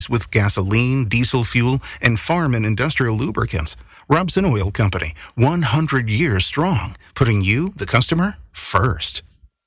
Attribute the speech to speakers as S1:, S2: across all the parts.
S1: with gasoline, diesel fuel, and farm and industrial lubricants. Robson Oil Company, 100 years strong, putting you, the customer, first.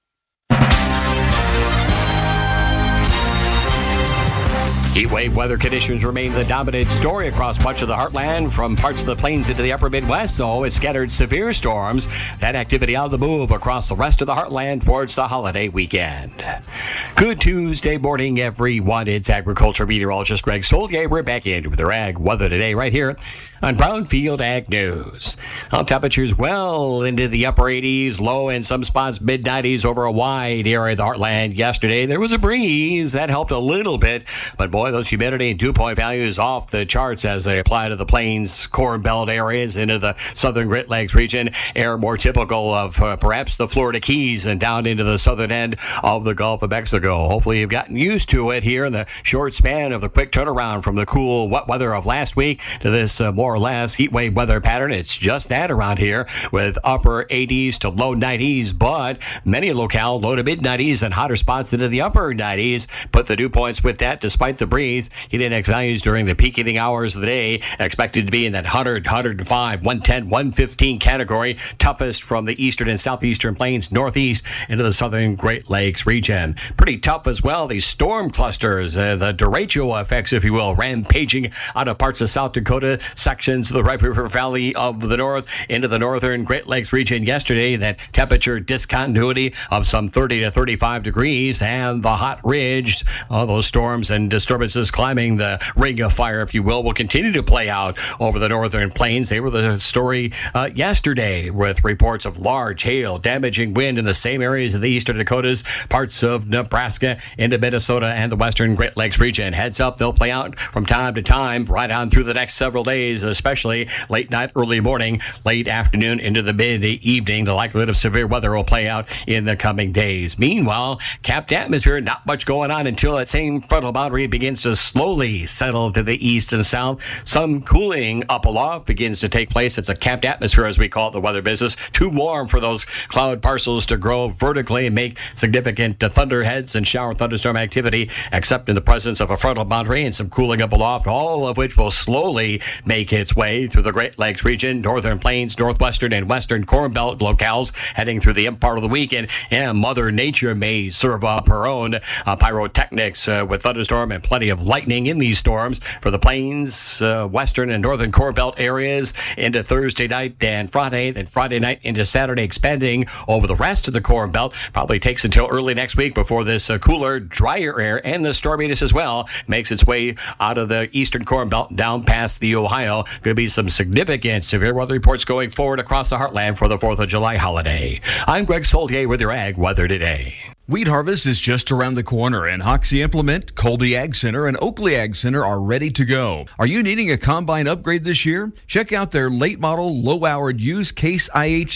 S2: Heat wave weather conditions remain the dominant story across much of the heartland. From parts of the plains into the upper Midwest, though, it's scattered severe storms. That activity on the move across the rest of the heartland towards the holiday weekend. Good Tuesday morning, everyone. It's agriculture meteorologist Greg Soldier. We're back in with our ag weather today right here on Brownfield Ag News. Temperatures well into the upper 80s, low in some spots mid-90s over a wide area of the heartland. Yesterday, there was a breeze. That helped a little bit, but boy, those humidity and dew point values off the charts as they apply to the plains, Corn Belt areas into the southern Great Lakes region. Air more typical of perhaps the Florida Keys and down into the southern end of the Gulf of Mexico. Hopefully you've gotten used to it here in the short span of the quick turnaround from the cool, wet weather of last week to this more or less heat wave weather pattern. It's just that around here with upper 80s to low 90s, but many locale low to mid 90s and hotter spots into the upper 90s. Put the dew points with that despite the breeze. Heat index values during the peak heating hours of the day expected to be in that 100, 105, 110, 115 category. Toughest from the eastern and southeastern plains, northeast into the southern Great Lakes region. Pretty tough as well. These storm clusters, the derecho effects, if you will, rampaging out of parts of South Dakota, sections of the Red River Valley of the north into the northern Great Lakes region yesterday. That temperature discontinuity of some 30 to 35 degrees and the hot ridge, all those storms and disturbances climbing the ring of fire, if you will continue to play out over the northern plains. They were the story yesterday with reports of large hail, damaging wind in the same areas of the eastern Dakotas, parts of Nebraska into Minnesota and the western Great Lakes region. Heads up, they'll play out from time to time right on through the next several days, especially late night, early morning, late afternoon into the mid-evening. The likelihood of severe weather will play out in the coming days. Meanwhile, capped atmosphere, not much going on until that same frontal boundary begins to slowly settle to the east and south. Some cooling up aloft begins to take place. It's a capped atmosphere, as we call it in the weather business. Too warm for those cloud parcels to grow vertically and make significant thunderheads and shower thunderstorm activity, except in the presence of a frontal boundary and some cooling up aloft, all of which will slowly make its way through the Great Lakes region, northern plains, northwestern and western Corn Belt locales, heading through the part of the weekend. And Mother Nature may serve up her own pyrotechnics with thunderstorm and plenty of lightning in these storms for the plains, western and northern Corn Belt areas into Thursday night and Friday, then Friday night into Saturday, expanding over the rest of the Corn Belt. Probably takes until early next week before this cooler, drier air and the storminess as well makes its way out of the eastern Corn Belt down past the Ohio. Could be some significant severe weather reports going forward across the heartland for the 4th of July holiday. I'm Greg Soldier with your Ag Weather Today.
S3: Wheat harvest is just around the corner, and Hoxie Implement, Colby Ag Center, and Oakley Ag Center are ready to go. Are you needing a combine upgrade this year? Check out their late model, low-hourred used Case IH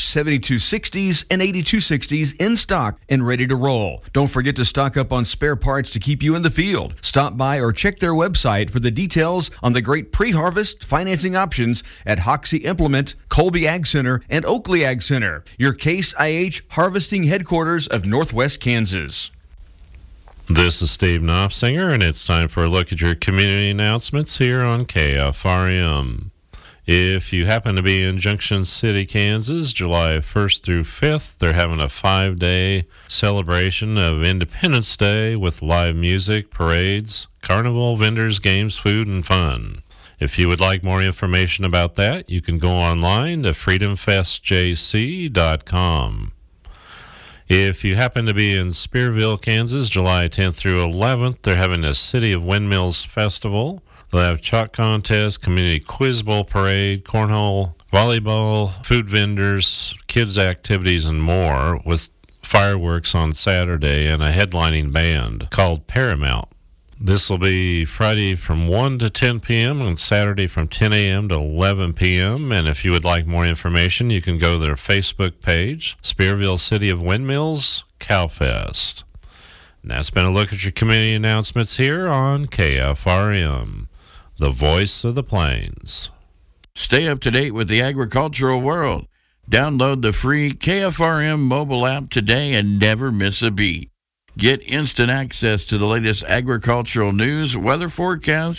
S3: 7260s and 8260s in stock and ready to roll. Don't forget to stock up on spare parts to keep you in the field. Stop by or check their website for the details on the great pre-harvest financing options at Hoxie Implement, Colby Ag Center, and Oakley Ag Center, your Case IH harvesting headquarters of Northwest Kansas.
S4: This is Steve Knopfsinger, and it's time for a look at your community announcements here on KFRM. If you happen to be in Junction City, Kansas, July 1st through 5th, they're having a 5-day celebration of Independence Day with live music, parades, carnival, vendors, games, food, and fun. If you would like more information about that, you can go online to freedomfestjc.com. If you happen to be in Spearville, Kansas, July 10th through 11th, they're having a City of Windmills Festival. They'll have chalk contest, community quiz bowl parade, cornhole, volleyball, food vendors, kids activities, and more, with fireworks on Saturday and a headlining band called Paramount. This will be Friday from 1 to 10 p.m. and Saturday from 10 a.m. to 11 p.m. And if you would like more information, you can go to their Facebook page, Spearville City of Windmills Cowfest. And that's been a look at your community announcements here on KFRM, the voice of the plains.
S5: Stay up to date with the agricultural world. Download the free KFRM mobile app today and never miss a beat. Get instant access to the latest agricultural news, weather forecasts,